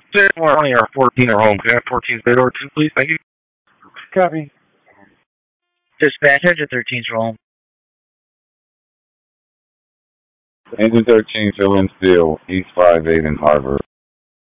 20 or 14 are home. Can I have 14 Bay Door 2, please? Thank you. Copy. Dispatch, engine 13's home. Engine 13, fill in still, East 58 in Harbor.